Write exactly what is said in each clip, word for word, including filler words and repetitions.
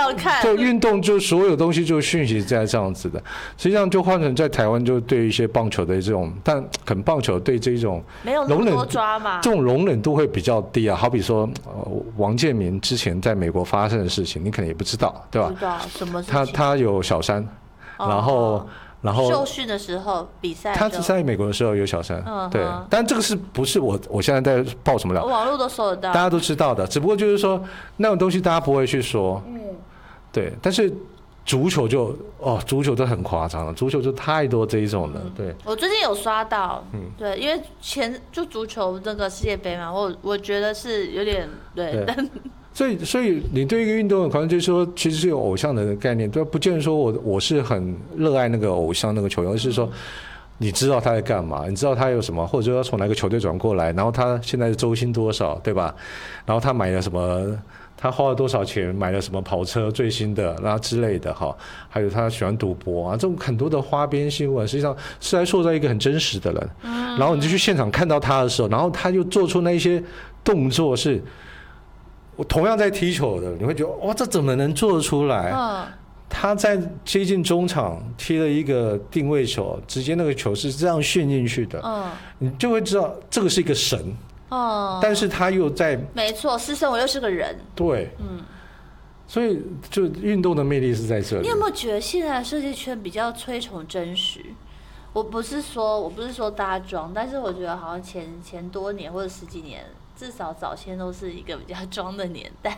要看。 就运动，就所有东西就讯息在这样子的。实际上就换成在台湾，就对一些棒球的这种，但可能棒球对这一种没有那么多抓嘛， 这种容忍度会比较低啊。好比说，呃、王建民之前在美国发生的事情，你可能也不知道，对吧？ 不知道什么事情。 他他有小三，哦、然后。然后受训的时候，比赛他在美国的时候有小三， 嗯、 对，但这个是不是我我现在在报什么料？ 网络都搜得到， 大家都知道的。只不过就是说那种东西大家不会去说，嗯，对。但是足球就哦，足球都很夸张了，足球就太多这一种了，对。 嗯、我最近有刷到，嗯，对，因为前就足球那个世界杯嘛，我我觉得是有点对。对所以，所以你对一个运动的考虑，就是说，其实是有偶像的概念，对，不见得说我我是很热爱那个偶像那个球员，而是说，你知道他在干嘛，你知道他有什么，或者说他从哪个球队转过来，然后他现在的周薪多少，对吧？然后他买了什么，他花了多少钱买了什么跑车最新的，然后之类的哈，还有他喜欢赌博啊，这种很多的花边新闻，实际上是在塑造一个很真实的人。然后你就去现场看到他的时候，然后他就做出那一些动作是。我同样在踢球的，你会觉得哇，这怎么能做得出来？嗯，他在接近中场踢了一个定位球，直接那个球是这样旋进去的，嗯，你就会知道这个是一个神，哦、嗯，但是他又在， 没错，私生活又是个人， 对，嗯，所以就运动的魅力是在这里。 你有没有觉得现在设计圈比较推崇真实？我不是说我不是说搭装，但是我觉得好像前前多年或者十几年。至少早先都是一个比较装的年代。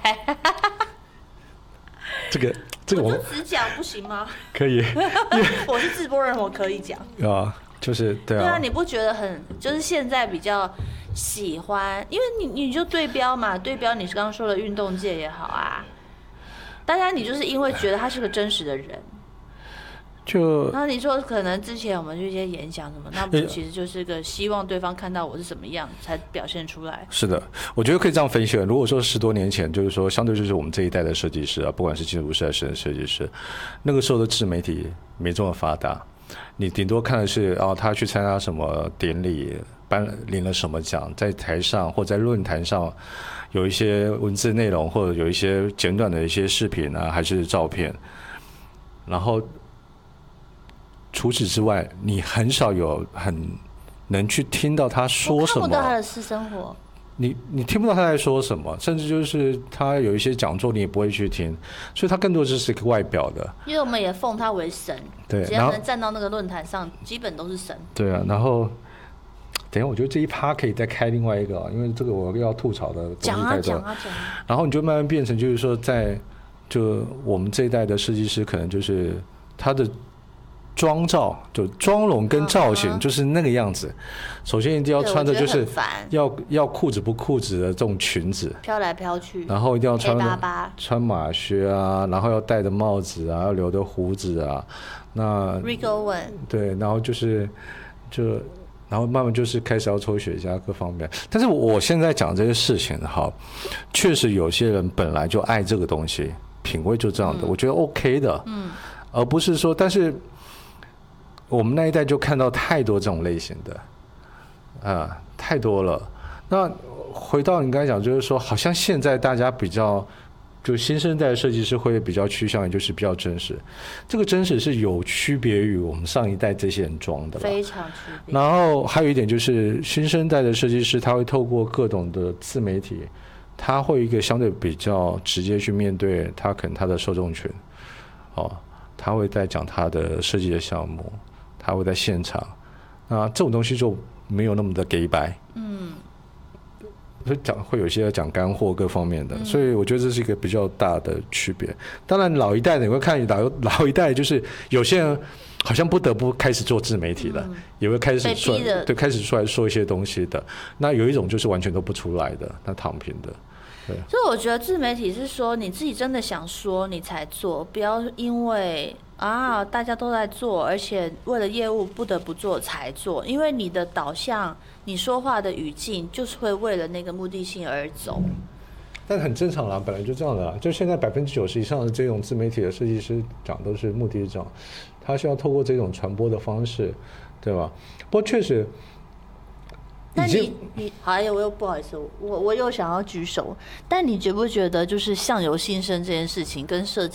这个这个我就只讲不行吗？ 可以， 我是直播人，我可以讲。 啊，就是对啊。 对啊，你不觉得很就是现在比较喜欢，因为你你就对标嘛，对标你刚刚说的运动界也好啊，大家你就是因为觉得他是个真实的人。 就然后你说可能之前我们去一些演讲什么，那不其实就是个希望对方看到我是什么样才表现出来。 是的，我觉得可以这样分析。如果说十多年前，就是说相对就是我们这一代的设计师啊，不管是建筑师还是设计师，那个时候的自媒体没这么发达，你顶多看的是哦，他去参加什么典礼，颁领了什么奖，在台上或在论坛上有一些文字内容，或者有一些简短的一些视频啊，还是照片，然后。除此之外，你很少有很能去听到他说什么。 我看不到他的私生活。 你你听不到他在说什么，甚至就是他有一些讲座，你也不会去听，所以他更多就是一个外表的。 因为我们也奉他为神， 对， 只要能站到那个论坛上，基本都是神。 对啊，然后等一下，我觉得这一趴可以再开另外一个，因为这个我要吐槽的东西太多。 讲啊讲啊讲啊。 然后你就慢慢变成就是说在，在就我们这一代的设计师，可能就是他的。妆造就妆容跟造型就是那个样子，首先一定要穿的就是要要裤子不裤子的这种裙子， 飘来飘去， 然后一定要穿巴巴穿马靴啊，然后要戴着帽子啊，要留着胡子啊，那 Rick Owen 对，然后就是就然后慢慢就是开始要抽雪茄各方面，但是我现在讲这些事情哈，确实有些人本来就爱这个东西，品味就这样的，嗯、我觉得 OK 的，嗯，而不是说但是。我们那一代就看到太多这种类型的，啊、呃，太多了。那回到你刚才讲，就是说，好像现在大家比较，就新生代的设计师会比较趋向于就是比较真实。这个真实是有区别于我们上一代这些人装的， 非常区别。 然后还有一点就是新生代的设计师，他会透过各种的自媒体，他会一个相对比较直接去面对他可能他的受众群，哦，他会在讲他的设计的项目。他会在现场，那这种东西就没有那么的给白，嗯，会讲会有一些讲干货各方面的，嗯、所以我觉得这是一个比较大的区别。当然，老一代的你会看老老一代，就是有些人好像不得不开始做自媒体了，嗯、也会开始出来对开始出来说一些东西的。那有一种就是完全都不出来的，那躺平的。 所以我觉得自媒体是说你自己真的想说你才做，不要因为啊大家都在做，而且为了业务不得不做才做，因为你的导向、你说话的语境就是会为了那个目的性而走。 但很正常啦，本来就这样的啦。就现在百分之九十以上的这种自媒体的设计师讲都是目的是这样，他是要透过这种传播的方式，对吧？不过确实。 那你你好呀，我又不好意思，我我又想要举手。但你觉不觉得，就是相由心生这件事情跟设计